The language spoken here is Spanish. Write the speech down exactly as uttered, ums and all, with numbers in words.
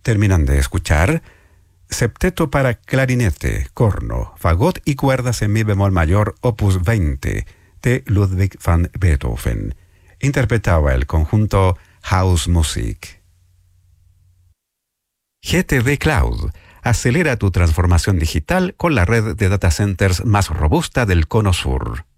Terminan de escuchar Septeto para clarinete, corno, fagot y cuerdas en mi bemol mayor, opus veinte, de Ludwig van Beethoven. Interpretaba el conjunto House Music. G T D Cloud. Acelera tu transformación digital con la red de data centers más robusta del Cono Sur.